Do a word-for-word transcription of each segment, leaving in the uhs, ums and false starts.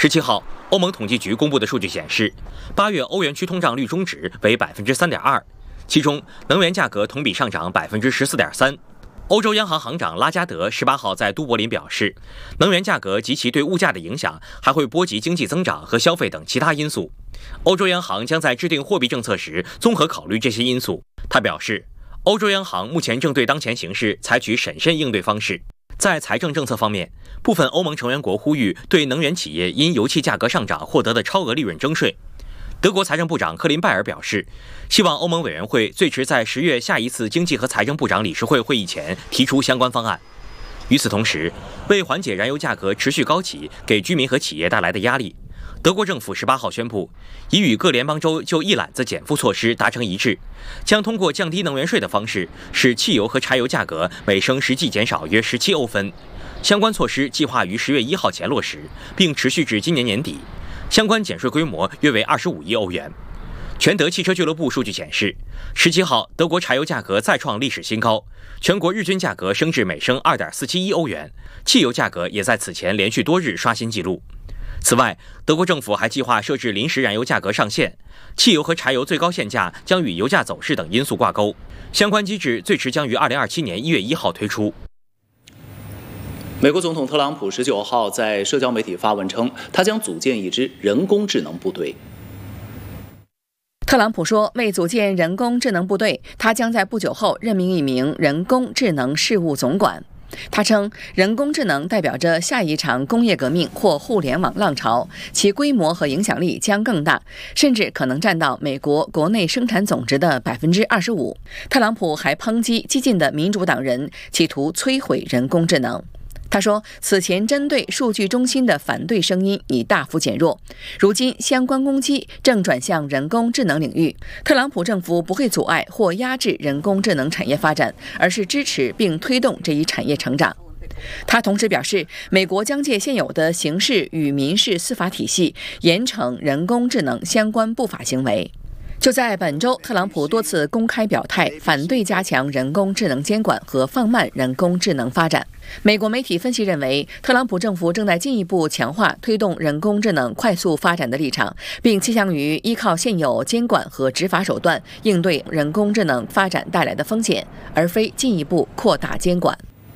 十七号，欧盟统计局公布的数据显示，八月欧元区通胀率中值为百分之三点二，其中能源价格同比上涨百分之十四点三。欧洲央行行长拉加德十八号在都柏林表示，能源价格及其对物价的影响还会波及经济增长和消费等其他因素。欧洲央行将在制定货币政策时综合考虑这些因素。他表示，欧洲央行目前正对当前形势采取审慎应对方式。在财政政策方面，部分欧盟成员国呼吁对能源企业因油气价格上涨获得的超额利润征税。德国财政部长克林拜尔表示，希望欧盟委员会最迟在十月下一次经济和财政部长理事会会议前提出相关方案。与此同时，为缓解燃油价格持续高企给居民和企业带来的压力，德国政府十八号宣布，已与各联邦州就一揽子减负措施达成一致，将通过降低能源税的方式，使汽油和柴油价格每升实际减少约十七欧分。相关措施计划于十月一号前落实，并持续至今年年底。相关减税规模约为二十五亿欧元。全德汽车俱乐部数据显示，十七号德国柴油价格再创历史新高，全国日均价格升至每升二点四七一欧元，汽油价格也在此前连续多日刷新纪录。此外，德国政府还计划设置临时燃油价格上限，汽油和柴油最高限价将与油价走势等因素挂钩，相关机制最迟将于二零二七年一月一号推出。 美国总统特朗普十九号在社交媒体发文称，他将组建一支人工智能部队。 特朗普说，为组建人工智能部队，他将在不久后任命一名人工智能事务总管。他称，人工智能代表着下一场工业革命或互联网浪潮，其规模和影响力将更大，甚至可能占到美国国内生产总值的百分之二十五。特朗普还抨击激进的民主党人企图摧毁人工智能。他说，此前针对数据中心的反对声音已大幅减弱，如今相关攻击正转向人工智能领域。特朗普政府不会阻碍或压制人工智能产业发展，而是支持并推动这一产业成长。他同时表示，美国将借现有的刑事与民事司法体系严惩人工智能相关不法行为。就在本周，特朗普多次公开表态，反对加强人工智能监管和放慢人工智能发展。美国媒体分析认为，特朗普政府正在进一步强化推动人工智能快速发展的立场，并倾向于依靠现有监管和执法手段应对人工智能发展带来的风险，而非进一步扩大监管。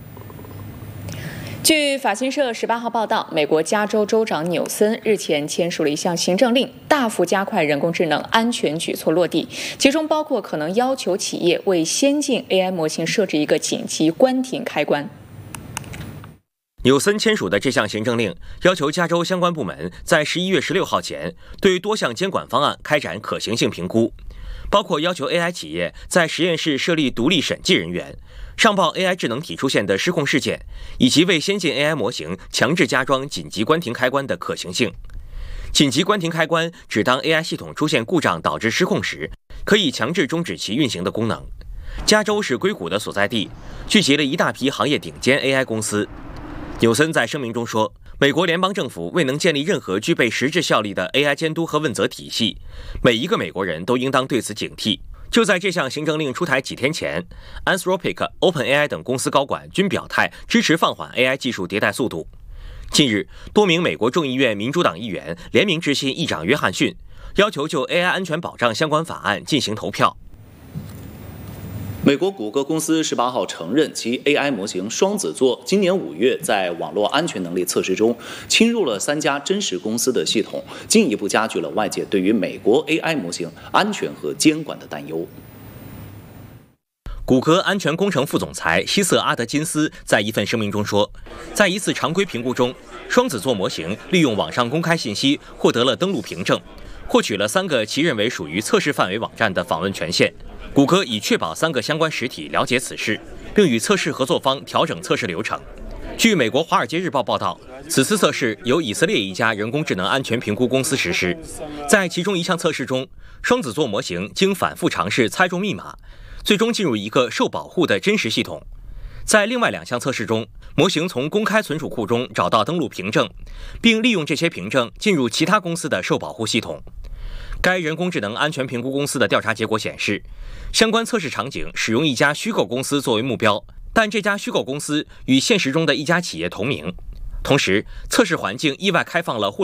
据法新社十八号报道，美国加州州长纽森日前签署了一项行政令，大幅加快人工智能安全举措落地，其中包括可能要求企业为先进 A I 模型设置一个紧急关停开关。 纽森签署的这项行政令要求加州相关部门在十一月十六号前对多项监管方案开展可行性评估，包括要求 A I 企业在实验室设立独立审计人员，上报 A I 智能体出现的失控事件，以及为先进 A I 模型强制加装紧急关停开关的可行性。紧急关停开关指当 A I 系统出现故障导致失控时，可以强制终止其运行的功能。加州是硅谷的所在地，聚集了一大批行业顶尖 A I 公司。纽森在声明中说，美国联邦政府未能建立任何具备实质效力的 A I 监督和问责体系，每一个美国人都应当对此警惕。就在这项行政令出台几天前， Anthropic、OpenAI 等公司高管均表态支持放缓 A I 技术迭代速度。近日，多名美国众议院民主党议员联名致信议长约翰逊，要求就 A I 安全保障相关法案进行投票。 美国谷歌公司十八号承认，其 A I 模型双子座今年五月在网络安全能力测试中侵入了三家真实公司的系统，进一步加剧了外界对于美国 A I 模型安全和监管的担忧。 谷歌安全工程副总裁希瑟·阿德金斯在一份声明中说，在一次常规评估中，双子座模型利用网上公开信息获得了登录凭证，获取了三个其认为属于测试范围网站的访问权限。谷歌已确保三个相关实体了解此事，并与测试合作方调整测试流程。据美国《华尔街日报》报道，此次测试由以色列一家人工智能安全评估公司实施。在其中一项测试中，双子座模型经反复尝试猜中密码，最终进入一个受保护的真实系统。在另外两项测试中，模型从公开存储库中找到登录凭证，并利用这些凭证进入其他公司的受保护系统。该人工智能安全评估公司的调查结果显示，相关测试场景使用一家虚构公司作为目标，但这家虚构公司与现实中的一家企业同名。同时，测试环境意外开放了互